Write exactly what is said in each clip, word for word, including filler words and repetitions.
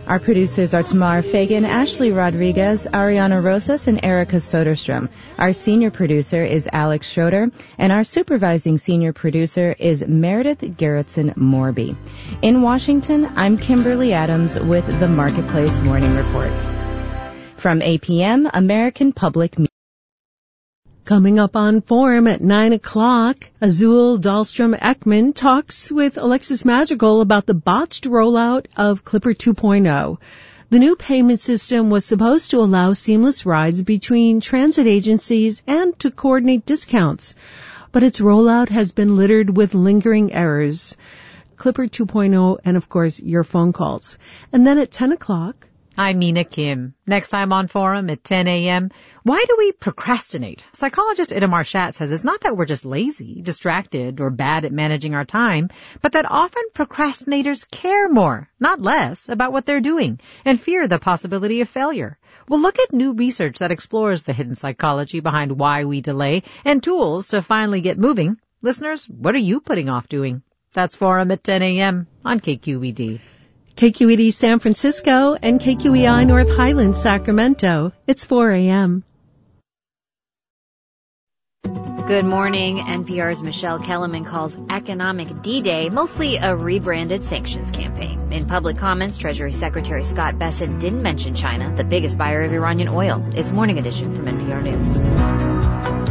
Our producers are Tamar Fagan, Ashley Rodriguez, Ariana Rosas, and Erica Soderstrom. Our senior producer is Alex Schroeder, and our supervising senior producer is Meredith Gerritsen Morby. In Washington, I'm Kimberly Adams with the Marketplace Morning Report. From A P M, American Public Media. Coming up on Forum at nine o'clock, Azul Dahlstrom Ekman talks with Alexis Madrigal about the botched rollout of Clipper two point oh. The new payment system was supposed to allow seamless rides between transit agencies and to coordinate discounts, but its rollout has been littered with lingering errors. Clipper two point oh and, of course, your phone calls. And then at ten o'clock... I'm Mina Kim. Next time on Forum at ten a.m., why do we procrastinate? Psychologist Ida Marchat says it's not that we're just lazy, distracted, or bad at managing our time, but that often procrastinators care more, not less, about what they're doing and fear the possibility of failure. We'll look at new research that explores the hidden psychology behind why we delay and tools to finally get moving. Listeners, what are you putting off doing? That's Forum at ten a.m. on K Q E D. K Q E D San Francisco and K Q E I North Highlands, Sacramento. It's four a.m. Good morning. N P R's Michelle Kellerman calls Economic D-Day mostly a rebranded sanctions campaign. In public comments, Treasury Secretary Scott Bessent didn't mention China, the biggest buyer of Iranian oil. It's Morning Edition from N P R News.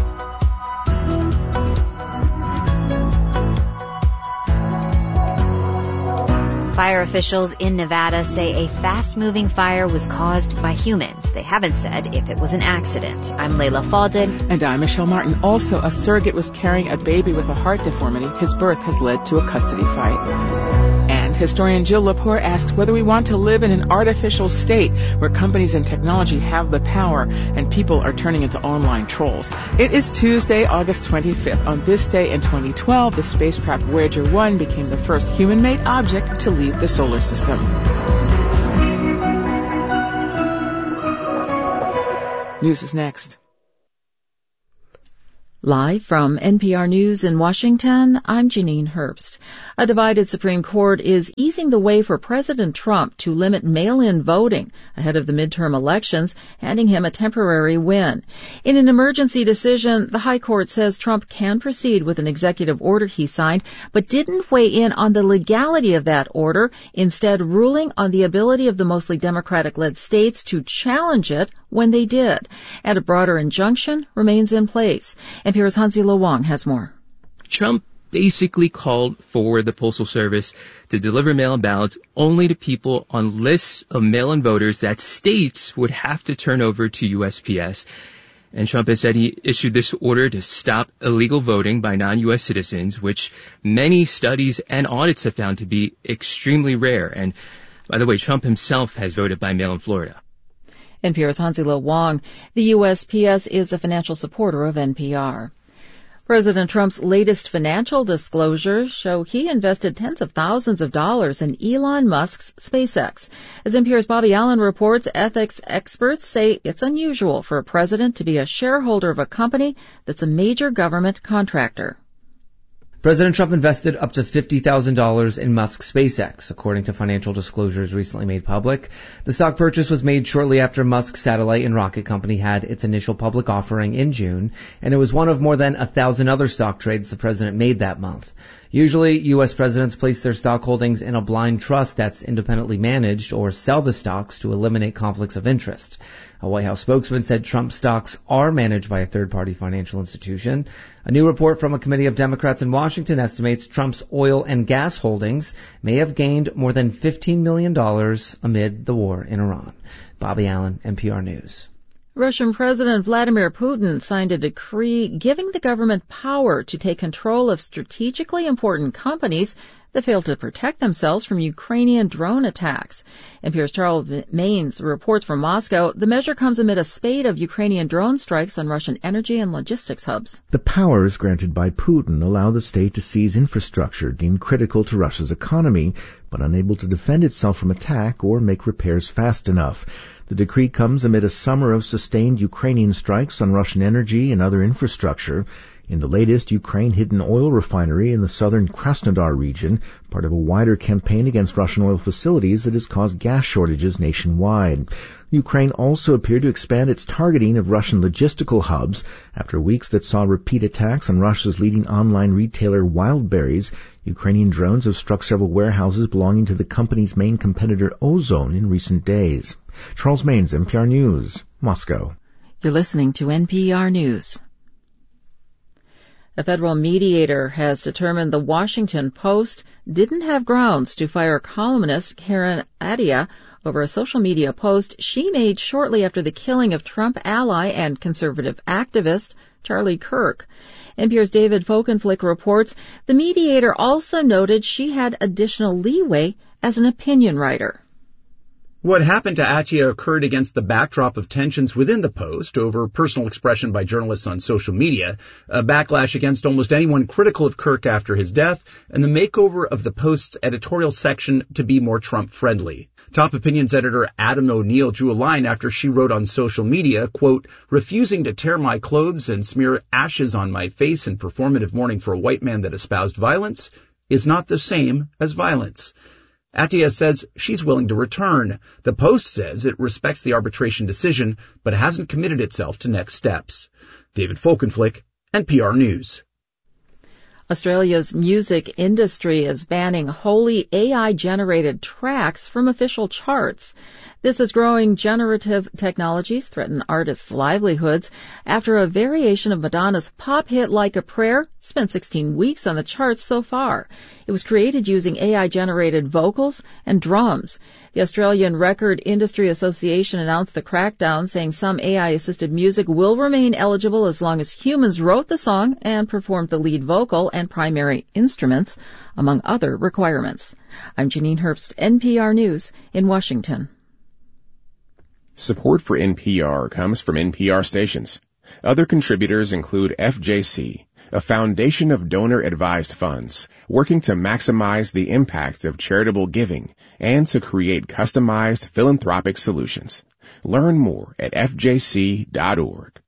Fire officials in Nevada say a fast-moving fire was caused by humans. They haven't said if it was an accident. I'm Layla Faldin. And I'm Michelle Martin. Also, a surrogate was carrying a baby with a heart deformity. His birth has led to a custody fight. And historian Jill Lepore asked whether we want to live in an artificial state where companies and technology have the power and people are turning into online trolls. It is Tuesday, August twenty-fifth. On this day in twenty twelve, the spacecraft Voyager one became the first human-made object to leave the solar system. News is next. Live from N P R News in Washington, I'm Janine Herbst. A divided Supreme Court is easing the way for President Trump to limit mail-in voting ahead of the midterm elections, handing him a temporary win. In an emergency decision, the High Court says Trump can proceed with an executive order he signed, but didn't weigh in on the legality of that order, instead ruling on the ability of the mostly Democratic-led states to challenge it when they did. And a broader injunction remains in place. N P R's Hansi-Lo Wong has more. Trump basically called for the Postal Service to deliver mail-in ballots only to people on lists of mail-in voters that states would have to turn over to U S P S. And Trump has said he issued this order to stop illegal voting by non-U S citizens, which many studies and audits have found to be extremely rare. And by the way, Trump himself has voted by mail in Florida. N P R's Hansi-Lo Wong. The U S P S is a financial supporter of N P R. President Trump's latest financial disclosures show he invested tens of thousands of dollars in Elon Musk's SpaceX. As N P R's Bobby Allen reports, ethics experts say it's unusual for a president to be a shareholder of a company that's a major government contractor. President Trump invested up to fifty thousand dollars in Musk's SpaceX, according to financial disclosures recently made public. The stock purchase was made shortly after Musk's satellite and rocket company had its initial public offering in June, and it was one of more than a thousand other stock trades the president made that month. Usually, U S presidents place their stock holdings in a blind trust that's independently managed or sell the stocks to eliminate conflicts of interest. A White House spokesman said Trump's stocks are managed by a third-party financial institution. A new report from a committee of Democrats in Washington estimates Trump's oil and gas holdings may have gained more than fifteen million dollars amid the war in Iran. Bobby Allen, N P R News. Russian President Vladimir Putin signed a decree giving the government power to take control of strategically important companies that failed to protect themselves from Ukrainian drone attacks. N P R's Charles Maines reports from Moscow. The measure comes amid a spate of Ukrainian drone strikes on Russian energy and logistics hubs. The powers granted by Putin allow the state to seize infrastructure deemed critical to Russia's economy, but unable to defend itself from attack or make repairs fast enough. The decree comes amid a summer of sustained Ukrainian strikes on Russian energy and other infrastructure. In the latest, Ukraine hit an oil refinery in the southern Krasnodar region, part of a wider campaign against Russian oil facilities that has caused gas shortages nationwide. Ukraine also appeared to expand its targeting of Russian logistical hubs after weeks that saw repeat attacks on Russia's leading online retailer Wildberries. Ukrainian drones have struck several warehouses belonging to the company's main competitor Ozone in recent days. Charles Maines, N P R News, Moscow. You're listening to N P R News. A federal mediator has determined the Washington Post didn't have grounds to fire columnist Karen Adia over a social media post she made shortly after the killing of Trump ally and conservative activist Charlie Kirk. N P R's David Folkenflik reports the mediator also noted she had additional leeway as an opinion writer. What happened to Atia occurred against the backdrop of tensions within the Post over personal expression by journalists on social media, a backlash against almost anyone critical of Kirk after his death, and the makeover of the Post's editorial section to be more Trump-friendly. Top opinions editor Adam O'Neill drew a line after she wrote on social media, quote, refusing to tear my clothes and smear ashes on my face in performative mourning for a white man that espoused violence is not the same as violence. Atia says she's willing to return. The Post says it respects the arbitration decision, but hasn't committed itself to next steps. David Folkenflik, N P R News. Australia's music industry is banning wholly A I-generated tracks from official charts. This is growing generative technologies threaten artists' livelihoods after a variation of Madonna's pop hit Like a Prayer spent sixteen weeks on the charts so far. It was created using A I-generated vocals and drums. The Australian Record Industry Association announced the crackdown, saying some A I-assisted music will remain eligible as long as humans wrote the song and performed the lead vocal and primary instruments, among other requirements. I'm Janine Herbst, N P R News in Washington. Support for N P R comes from N P R stations. Other contributors include F J C, a foundation of donor-advised funds working to maximize the impact of charitable giving and to create customized philanthropic solutions. Learn more at F J C dot org.